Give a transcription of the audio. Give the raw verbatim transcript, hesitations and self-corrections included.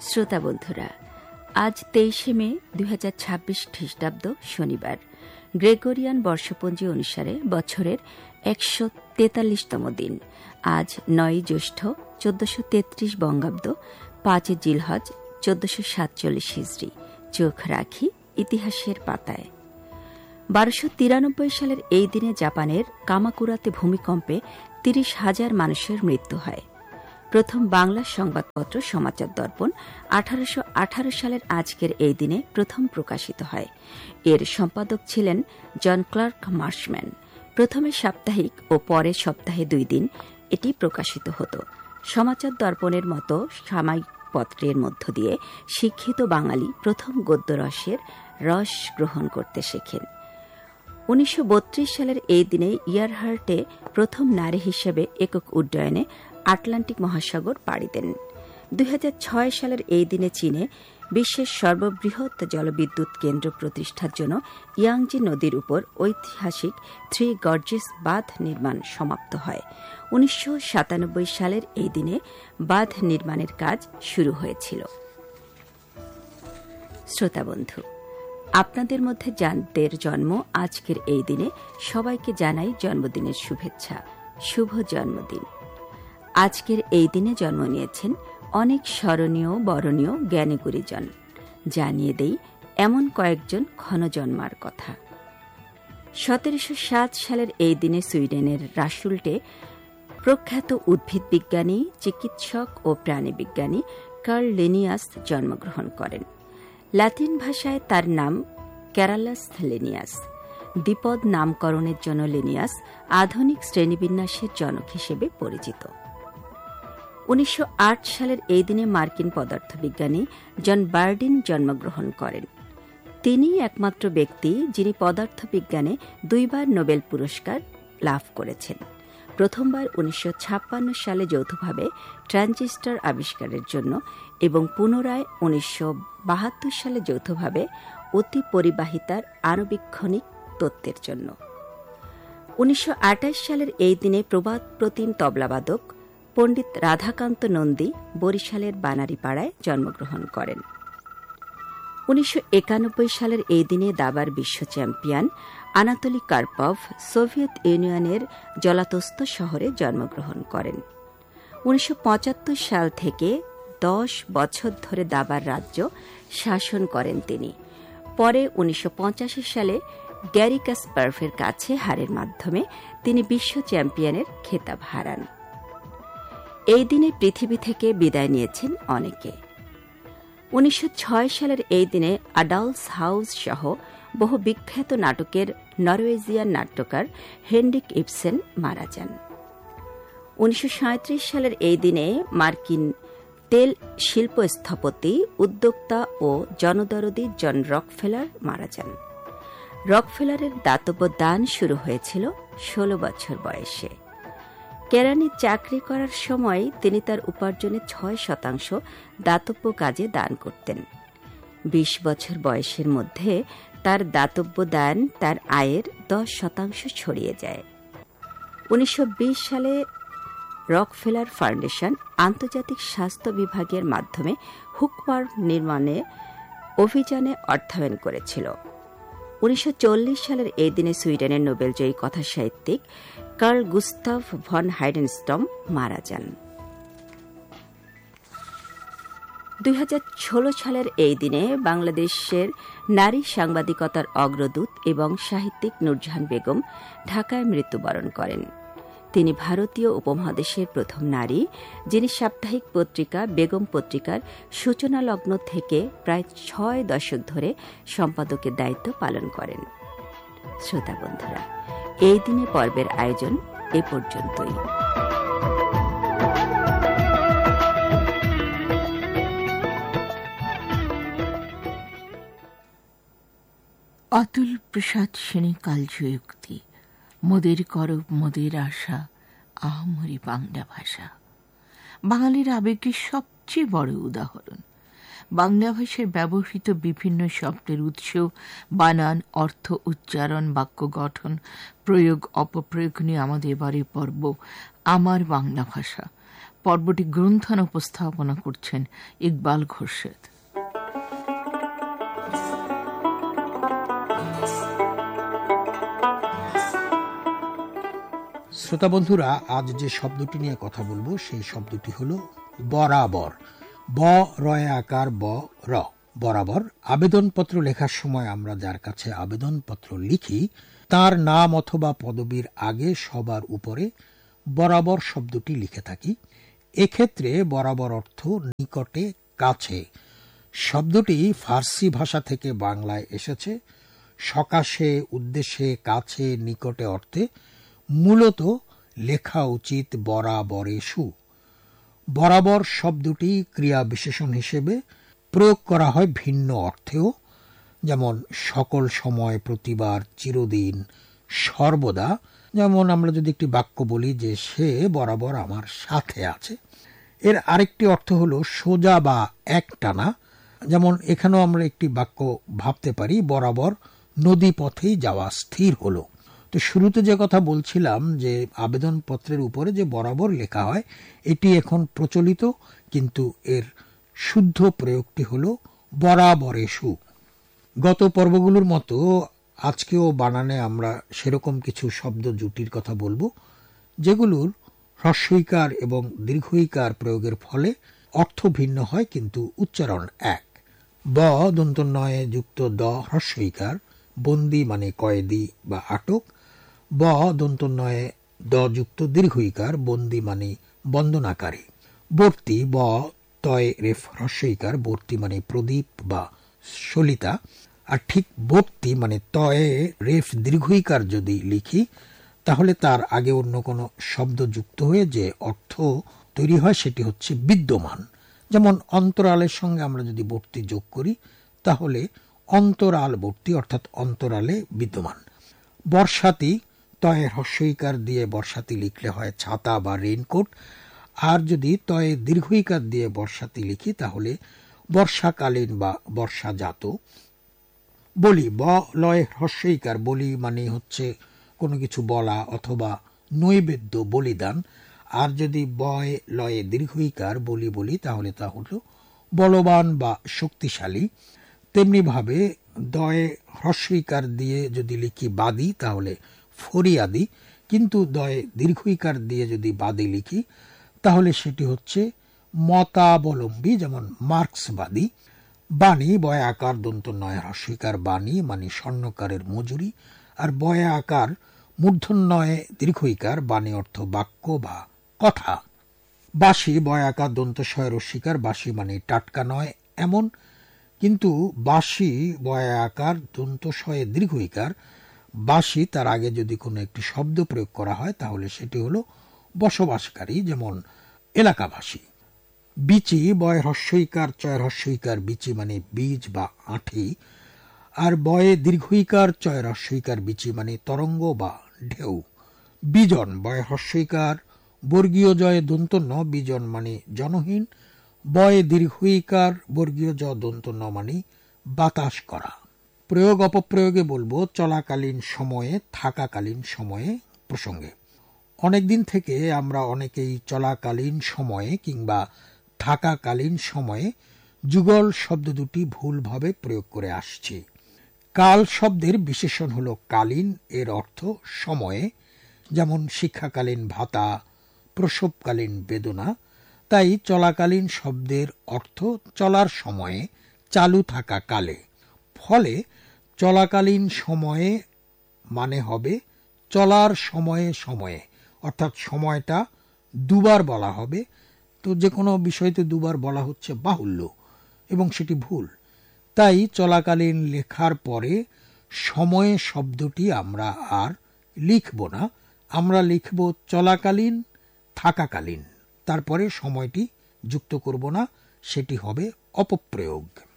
শ্রোতা বন্ধুরা, আজ তেইশে মে দুই হাজার ছাব্বিশ খ্রিস্টাব্দ শনিবার, গ্রেগরিয়ান বর্ষপঞ্জি অনুসারে বছরের একশো তেতাল্লিশতম দিন। আজ নয় জ্যৈষ্ঠ চোদ্দশো তেত্রিশ বঙ্গাব্দ, পাঁচ জিলহজ চোদ্দশো সাতচল্লিশ হিজড়ি। চোখ রাখি ইতিহাসের পাতায়। বারোশো তিরানব্বই সালের এই দিনে জাপানের কামাকুরাতে ভূমিকম্পে তিরিশ হাজার মানুষের মৃত্যু হয়। প্রথম বাংলা সংবাদপত্র সমাচার দর্পণ আঠারোশো আঠারো সালের আজকের এই দিনে প্রথম প্রকাশিত হয়। এর সম্পাদক ছিলেন জন ক্লার্ক মার্শম্যান। প্রথমে সাপ্তাহিক ও পরের সপ্তাহে দুই দিন এটি প্রকাশিত হতো। সমাচার দর্পণের মতো সাময়িক পত্রের মধ্য দিয়ে শিক্ষিত বাঙালি প্রথম গদ্যরসের রস গ্রহণ করতে শেখেন। উনিশশো বত্রিশ সালের এই দিনে ইয়ারহার্টে প্রথম নারী হিসেবে একক উড্ডয়নে আটলান্টিক মহাসাগর পাড়ি দেন। দুই হাজার ছয় সালের এই দিনে চীনে বিশ্বের সর্ববৃহৎ জলবিদ্যুৎ কেন্দ্র প্রতিষ্ঠার জন্য ইয়াংজি নদীর উপর ঐতিহাসিক থ্রি গর্জেস বাঁধ নির্মাণ সমাপ্ত হয়। উনিশশো সাতানব্বই সালের এই দিনে বাঁধ নির্মাণের কাজ শুরু হয়েছিল। শ্রোতা বন্ধু, আপনাদের মধ্যে যাদের জন্ম আজকের এই দিনে, সবাইকে জানাই জন্মদিনের শুভেচ্ছা। শুভ জন্মদিন। আজকের এই দিনে জন্ম নিয়েছেন অনেক স্মরণীয় বরণীয় জ্ঞানী গুরুজন। জানিয়ে দেই এমন কয়েকজন ক্ষণজন্মার কথা। সতেরোশো সাত সালের এই দিনে সুইডেনের রাসুল্টে প্রখ্যাত উদ্ভিদ বিজ্ঞানী, চিকিৎসক ও প্রাণীবিজ্ঞানী কার্ল লিনিয়াস জন্মগ্রহণ করেন। লাতিন ভাষায় তার নাম ক্যারালাস লিনিয়াস। দ্বিপদ নামকরণের জন্য লিনিয়াস আধুনিক শ্রেণীবিন্যাসের জনক হিসেবে পরিচিত। উনিশশো আট সালের এই দিনে মার্কিন পদার্থবিজ্ঞানী জন বার্ডিন জন্মগ্রহণ করেন। তিনি একমাত্র ব্যক্তি যিনি পদার্থবিজ্ঞানে দুইবার নোবেল পুরস্কার লাভ করেছেন। প্রথমবার উনিশশো ছাপ্পান্ন সালে যৌথভাবে ট্রানজিস্টর আবিষ্কারের জন্য এবং পুনরায় উনিশশো বাহাত্তর সালে যৌথভাবে অতি পরিবাহিতার আণুবীক্ষণিক তত্ত্বের জন্য। উনিশশো আঠাশ সালের এই দিনে প্রবাদ প্রতিম তবলাবাদক পণ্ডিত রাধাকান্ত নন্দী বরিশালের বানারীপাড়ায় জন্মগ্রহণ করেন। উনিশশো একানব্বই সালের এই দিনে দাবার বিশ্ব চ্যাম্পিয়ন আনাতোলি কার্পভ সোভিয়েত ইউনিয়নের জলাতস্ত শহরে জন্মগ্রহণ করেন। উনিশশো পঁচাত্তর সাল থেকে দশ বছর ধরে দাবার রাজ্য শাসন করেন তিনি। পরে উনিশশো পঁচাশি সালে গ্যারি কাসপারভের কাছে হারের মাধ্যমে তিনি বিশ্ব চ্যাম্পিয়নের খেতাব হারান। এই দিনে পৃথিবী থেকে বিদায় নিয়েছেন অনেকে। উনিশশো ছয় সালের এই দিনে আডালস হাউস সহ বহু বিখ্যাত নাটকের নরওয়েজিয়ান নাট্যকার হেনরিক ইবসেন মারা যান। উনিশশো সাঁত্রিশ সালের এই দিনে মার্কিন তেল শিল্প স্থপতি, উদ্যোক্তা ও জনদরদি জন রকফেলার মারা যান। রকফেলারের দাতব্য দান শুরু হয়েছিল ষোলো বছর বয়সে। কেরানির চাকরি করার সময় তিনি তার উপার্জনের ছয় শতাংশ দাতব্য কাজে দান করতেন। বিশ বছর বয়সের মধ্যে তার দাতব্য দান তার আয়ের দশ শতাংশ ছড়িয়ে যায়। উনিশশো বিশ সালে রকফেলার ফাউন্ডেশন আন্তর্জাতিক স্বাস্থ্য বিভাগের মাধ্যমে হুকওয়ার্ম নির্মাণে অভিযানে অর্থায়ন করেছিল। উনিশশো চল্লিশ সালের এই দিনে সুইডেনের নোবেলজয়ী কথাসাহিত্যিক কার্ল গুস্তাভ ভন হাইডেনস্টম মারা যান। দুই হাজার ষোলো সালের এই দিনে বাংলাদেশের নারী সাংবাদিকতার অগ্রদূত এবং সাহিত্যিক নূরজাহান বেগম ঢাকায় মৃত্যুবরণ করেন। তিনি ভারতীয় উপমহাদেশের প্রথম নারী যিনি সাপ্তাহিক পত্রিকা বেগম পত্রিকার সূচনা লগ্ন থেকে প্রায় ছয় দশক ধরে সম্পাদকের দায়িত্ব পালন করেন। শ্রোতা বন্ধুরা, এই দিনে পর্বের আয়োজন এ পর্যন্তই। অতুল প্রসাদ সেনী কালজয়ুক্তি। মোদের করব মোদের আশা, আহমরি বাংলা ভাষা। বাঙালির আবেগের সবচেয়ে বড় উদাহরণ। বাংলা ভাষায় ব্যবহৃত বিভিন্ন শব্দের উৎস, বানান, অর্থ, উচ্চারণ, বাক্য গঠন, প্রয়োগ অপপ্রয়োগ নিয়ে আমাদের এবারে পর্ব আমার বাংলা ভাষা। পর্বটি গ্রন্থন উপস্থাপনা করছেন ইকবাল খোরশেদ। শ্রোতা বন্ধুরা, আজ যে শব্দটি নিয়ে কথা বলবো সেই শব্দটি হলো বরাবর। ব রয়ে আকার ব র, বরাবর। আবেদনপত্র লেখার সময় আমরা যার কাছে আবেদনপত্র লিখি তার নাম অথবা পদবীর আগে সবার উপরে বরাবর শব্দটি লিখে থাকি। এক্ষেত্রে বরাবর অর্থ নিকটে, কাছে। শব্দটি ফার্সি ভাষা থেকে বাংলায় এসেছে সকাশে, উদ্দেশ্যে, কাছে, নিকটে অর্থে। মূলত লেখা উচিত বরাবরেষু। বরাবর শব্দটি ক্রিয়া বিশেষণ হিসেবে প্রয়োগ করা হয় ভিন্ন অর্থেও, যেমন সকল সময়, প্রতিবার, চিরদিন, সর্বদা। যেমন আমরা যদি একটি বাক্য বলি যে সে বরাবর আমার সাথে আছে, এর আরেকটি অর্থ হলো সোজা বা একটানা। যেমন এখানেও আমরা একটি বাক্য ভাবতে পারি, বরাবর নদী পথেই যাওয়া স্থির হলো। তো শুরুতে যে কথা বলছিলাম যে আবেদনপত্রের উপরে যে বরাবর লেখা হয়, এটি এখন প্রচলিত, কিন্তু এর শুদ্ধ প্রয়োগটি হলো বরাবরেষু। গত পর্বগুলোর মতো আজকেও বানানে আমরা সেরকম কিছু শব্দ জুটির কথা বলবো, যেগুলোর হ্রস্বইকার এবং দীর্ঘইকার প্রয়োগের ফলে অর্থ ভিন্ন হয় কিন্তু উচ্চারণ এক। ব দন্তন্বয়ে যুক্ত দ হ্রস্বইকার, বন্দি মানে কয়েদি বা আটক। ব দন্তন্বয়ে দ যুক্ত দীর্ঘইকার, বন্দি মানে বন্দনাকারী। বর্তি ব তয় রেফ হ্রস্বইকার, বর্তি মানে প্রদীপ বা সলিতা। আর ঠিক বর্তি মানে তয়ে রেফ দীর্ঘইকার যদি লিখি তাহলে তার আগে অন্য কোনো শব্দ যুক্ত হয়ে যে অর্থ তৈরি হয় সেটি হচ্ছে বিদ্যমান। যেমন অন্তরালের সঙ্গে আমরা যদি বর্তি যোগ করি তাহলে অন্তরাল বর্তি, অর্থাৎ অন্তরালে বিদ্যমান। বর্ষাতি তয়ে হ্রস্বইকার দিয়ে বর্ষাতি লিখলে হয় ছাতা বা রেইনকোট। আর যদি তয়ে দীর্ঘইকার দিয়ে বর্ষাতি লিখি তাহলে বর্ষাকালীন বা বর্ষাজাত। বলি ব লয়ে হ্রস্বইকার, বলি মানে হচ্ছে কোনো কিছু বলা অথবা নৈবেদ্য, বলিদান। আর যদি বয় লয়ে দীর্ঘইকার বলি বলি তাহলে তা হলো বলবান বা শক্তিশালী। তেমনি ভাবে দয়ে হ্রস্বইকার দিয়ে যদি লিখি বাদী তাহলে ফরিয়াদি, কিন্তু দয়ে দীর্ঘইকার দিয়ে যদি বাদী লিখি তাহলে সেটি হচ্ছে মতাবলম্বী, যেমন মার্ক্সবাদী। বাণী বয় আকার দন্ত নয় হ্রস্বইকার বাণী মানে স্বর্ণকারের মজুরি। আর বয় আকার মূর্ধন্যয়ে দীর্ঘইকার, বাণী অর্থ বাক্য বা কথা। বাসি বয় আকার দন্ত শয় রস্বীকার, বাসি মানে টাটকা নয় এমন। কিন্তু বাসি বয় আকার দন্ত শয়ে দীর্ঘইকার, বাসি তার আগে যদি কোনো একটি শব্দ প্রয়োগ করা হয় তাহলে সেটি হলো বসবাসকারী, যেমন এলাকাবাসী। বিচি বয় হ্রস্বইকার চয় হ্রস্বইকার, বিচি মানে বীজ বা আঁঠি। আর বয়ে দীর্ঘইকার চয় হ্রস্বইকার, বিচি মানে তরঙ্গ বা ঢেউ। বিজন বয় হ্রস্বইকার বর্গীয় জয়ে দন্তন্য, বিজন মানে জনহীন। বয়ে দীর্ঘইকার বর্গীয় জ দন্তন্য মানে বাতাস করা। প্রয়োগ অপপ্রয়োগে বলবো চলাকালীন সময়ে, থাকাকালীন সময়ে প্রসঙ্গে। অনেকদিন থেকে আমরা অনেকেই চলাকালীন সময়ে কিংবা থাকাকালীন সময়ে যুগল শব্দ দুটি ভুলভাবে প্রয়োগ করে আসছি। কাল শব্দের বিশেষণ হলো কালীন, এর অর্থ সময়ে, যেমন শিক্ষাকালীন ভাতা, প্রসবকালীন বেদনা। তাই চলাকালীন শব্দের অর্থ চলার সময়ে, চালু থাকা কালে। ফলে চলাকালীন সময়ে মানে হবে চলার সময়ে সময়ে, অর্থাৎ সময়টা দুবার বলা হবে। তো যে কোনো বিষয়তে দুবার বলা হচ্ছে বাহুল্য এবং সেটি ভুল। তাই চলাকালীন লেখার পরে সময়ে শব্দটি আমরা আর লিখব না, আমরা লিখব চলাকালীন, থাকাকালীন, তারপরে সময়টি যুক্ত করব না, সেটি হবে অপপ্রয়োগ।